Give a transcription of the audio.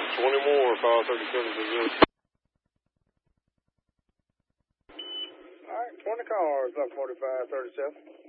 20 more, 537 to 0. All right, 20 cars, left 4537.